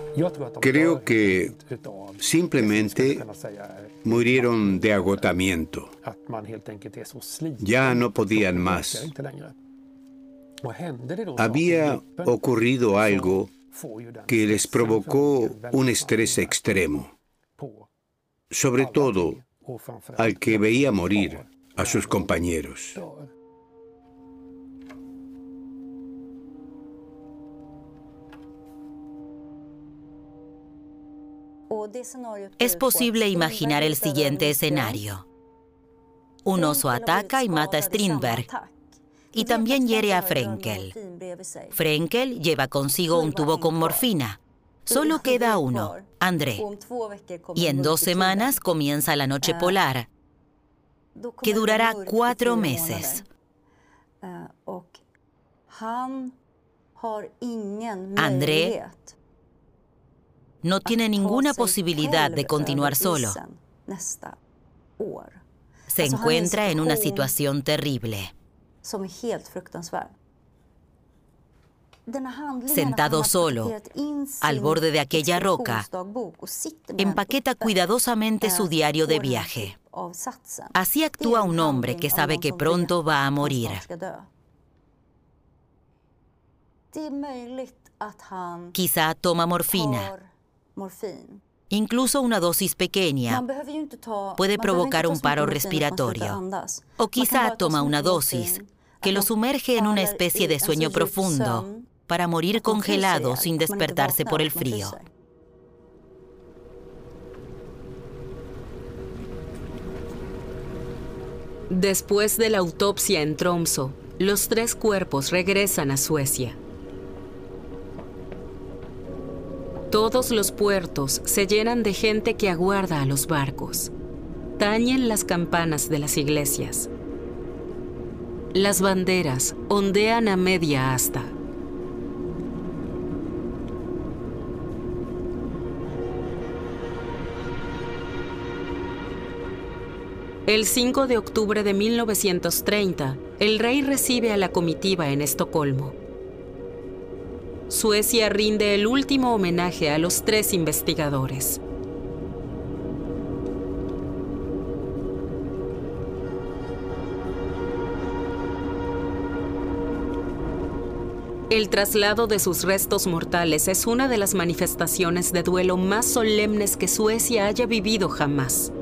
Creo que simplemente murieron de agotamiento. Ya no podían más. Había ocurrido algo que les provocó un estrés extremo, sobre todo al que veía morir a sus compañeros. Es posible imaginar el siguiente escenario. Un oso ataca y mata a Strindberg, y también hiere a Frenkel. Frenkel lleva consigo un tubo con morfina. Solo queda uno, André. Y en 2 semanas comienza la noche polar, que durará 4 meses. André no tiene ninguna posibilidad de continuar solo. Se encuentra en una situación terrible. Sentado solo, al borde de aquella roca, empaqueta cuidadosamente su diario de viaje. Así actúa un hombre que sabe que pronto va a morir. Quizá toma morfina. Incluso una dosis pequeña puede provocar un paro respiratorio. O quizá toma una dosis que lo sumerge en una especie de sueño profundo para morir congelado sin despertarse por el frío. Después de la autopsia en Tromsø, los 3 cuerpos regresan a Suecia. Todos los puertos se llenan de gente que aguarda a los barcos. Tañen las campanas de las iglesias. Las banderas ondean a media asta. El 5 de octubre de 1930, el rey recibe a la comitiva en Estocolmo. Suecia rinde el último homenaje a los 3 investigadores. El traslado de sus restos mortales es una de las manifestaciones de duelo más solemnes que Suecia haya vivido jamás.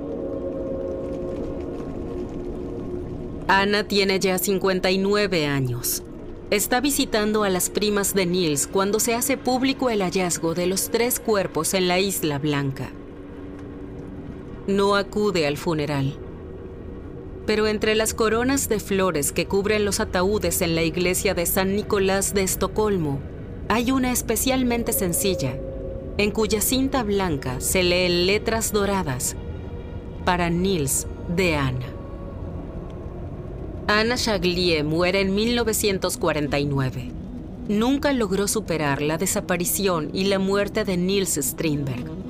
Anna tiene ya 59 años. Está visitando a las primas de Niels cuando se hace público el hallazgo de los 3 cuerpos en la Isla Blanca. No acude al funeral. Pero entre las coronas de flores que cubren los ataúdes en la iglesia de San Nicolás de Estocolmo, hay una especialmente sencilla, en cuya cinta blanca se leen letras doradas: para Niels de Anna. Anna Shaglie muere en 1949. Nunca logró superar la desaparición y la muerte de Niels Strindberg.